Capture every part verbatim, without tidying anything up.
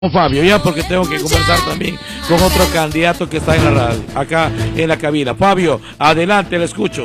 Fabio, ya porque tengo que conversar también con otro candidato que está en la radio, acá en la cabina. Fabio, adelante, le escucho.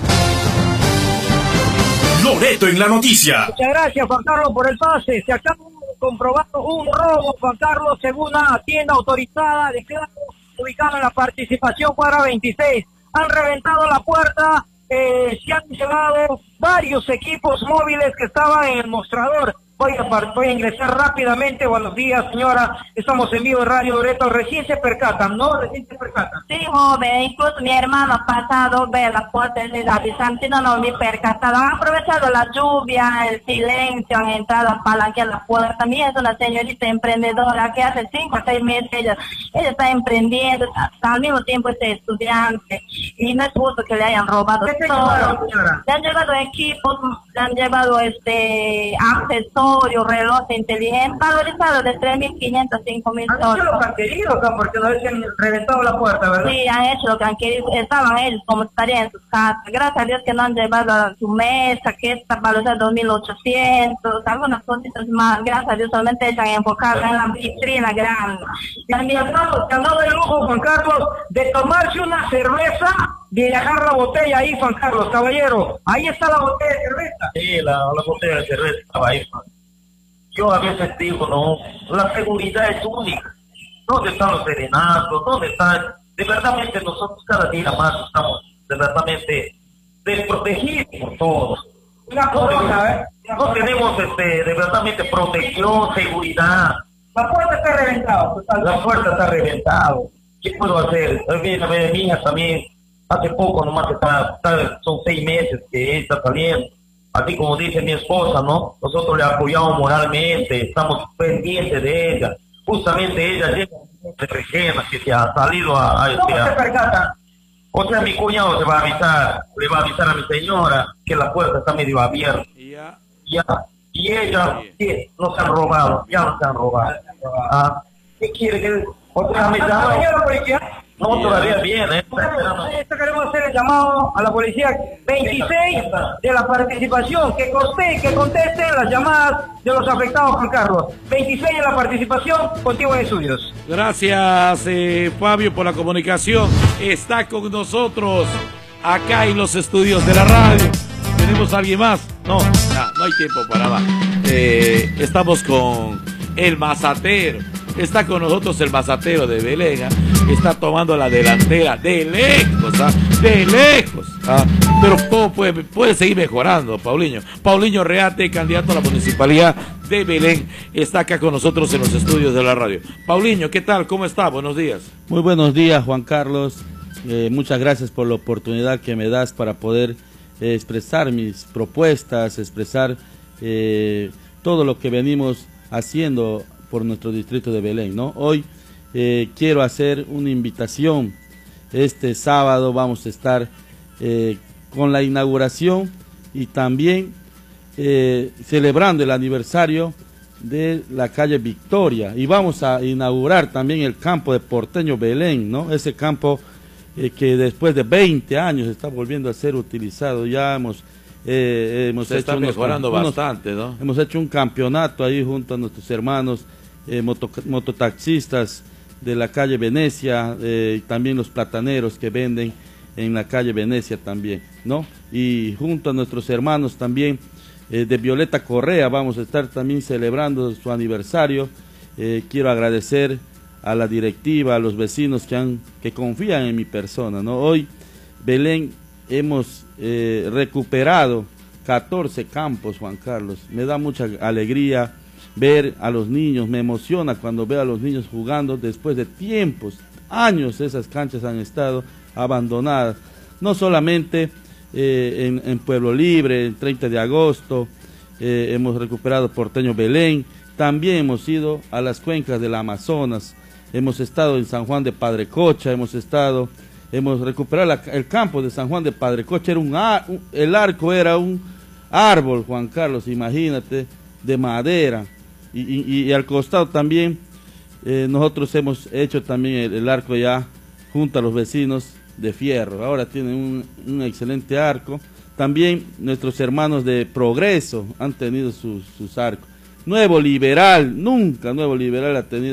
Loreto en la noticia. Muchas gracias, Juan Carlos, por el pase. Se acaba comprobando un robo, Juan Carlos, en una tienda autorizada de Claro, ubicada en la participación cuadra veintiséis. Han reventado la puerta, eh, se han llevado varios equipos móviles que estaban en el mostrador. Voy a, voy a ingresar rápidamente. Buenos días, señora. Estamos en vivo en Radio Loreto. Recién se percatan, ¿no? Recién se percatan. Sí, joven. Incluso mi hermano ha pasado, ve la puerta de la Bizantina, no, no me percatado. Han aprovechado la lluvia, el silencio, han entrado a palanquear la puerta. También es una señorita emprendedora que hace cinco o seis meses ella, ella está emprendiendo, al mismo tiempo es estudiante. Y no es justo que le hayan robado ¿Qué todo. Le han llevado equipos, le han llevado este accesorios, reloj inteligente, valorizado de tres mil quinientos, cinco mil Han hecho lo que han querido acá, porque no han reventado la puerta, ¿verdad? Sí, han hecho lo que han querido. Estaban ellos como estarían en sus casas. Gracias a Dios que no han llevado a su mesa, que está valorizada dos mil ochocientos, algunas cositas más. Gracias a Dios solamente ellos han enfocado en la vitrina grande. Y mi hermano, se han dado el lujo, Juan Carlos, de tomarse una cerveza, de dejar la botella ahí, Juan Carlos, caballero. Ahí está la botella de cerveza. Sí, la, la botella de cerveza estaba ahí. Yo a veces digo, no, la seguridad es única. ¿Dónde están los serenatos? ¿Dónde están? De verdadmente nosotros cada día más estamos de verdadmente desprotegidos por todos. Una cosa, ¿eh? No tenemos este, de verdadmente protección, seguridad. La puerta está reventada, totalmente. La puerta está reventada. ¿Qué puedo hacer? A ver, mi hija también, hace poco nomás está, está, son seis meses que está saliendo. Así como dice mi esposa, ¿no? Nosotros le apoyamos moralmente, estamos pendientes de ella. Justamente ella llega de Regena, que se ha salido a... a, ¿Cómo a se percata? O sea, mi cuñado se va a avisar, le va a avisar a mi señora que la puerta está medio abierta. Ya. Ya. Y ella, sí, nos han robado, ya nos han robado. Ah, ¿qué quiere que...? O sea, me llama... No, todavía bien, ¿eh? Esto queremos hacer el llamado a la policía veintiséis de la participación, que conste, que contesten las llamadas de los afectados, Juan Carlos. veintiséis de la participación, contigo en estudios. Gracias, eh, Fabio, por la comunicación. Está con nosotros acá en los estudios de la radio. ¿Tenemos a alguien más? No, no, no hay tiempo para más. Eh, estamos con el mazatero. Está con nosotros el mazatero de Belén, ¿eh? Está tomando la delantera de lejos, ¿ah? de lejos. ¿ah? Pero ¿cómo puede, puede seguir mejorando, Paulinho? Paulinho Reate, candidato a la municipalidad de Belén, está acá con nosotros en los estudios de la radio. Paulinho, ¿qué tal? ¿Cómo está? Buenos días. Muy buenos días, Juan Carlos. Eh, muchas gracias por la oportunidad que me das para poder eh, expresar mis propuestas, expresar eh, todo lo que venimos haciendo por nuestro distrito de Belén, ¿no? Hoy eh, quiero hacer una invitación. Este sábado vamos a estar eh, con la inauguración y también eh, celebrando el aniversario de la calle Victoria, y vamos a inaugurar también el campo de Porteño Belén, ¿no? Ese campo eh, que después de veinte años está volviendo a ser utilizado. Ya hemos Eh, hemos Se hecho está unos, mejorando unos, bastante, ¿no? Hemos hecho un campeonato ahí junto a nuestros hermanos eh, moto, mototaxistas de la calle Venecia, eh, y también los plataneros que venden en la calle Venecia también, ¿no? Y junto a nuestros hermanos también eh, de Violeta Correa vamos a estar también celebrando su aniversario. Eh, quiero agradecer a la directiva, a los vecinos que, han, que confían en mi persona, ¿no? Hoy Belén hemos eh, recuperado catorce campos, Juan Carlos. Me da mucha alegría ver a los niños, me emociona cuando veo a los niños jugando después de tiempos, años esas canchas han estado abandonadas. No solamente eh, en, en Pueblo Libre, el treinta de agosto, eh, hemos recuperado Porteño Belén, también hemos ido a las cuencas del Amazonas, hemos estado en San Juan de Padrecocha, hemos estado... Hemos recuperado la, el campo de San Juan de Padrecocha, era un, ar, un, el arco era un árbol, Juan Carlos, imagínate, de madera. Y, y, y al costado también, eh, nosotros hemos hecho también el, el arco ya junto a los vecinos de fierro. Ahora tienen un, un excelente arco. También nuestros hermanos de Progreso han tenido sus, sus arcos. Nuevo Liberal, nunca Nuevo Liberal ha tenido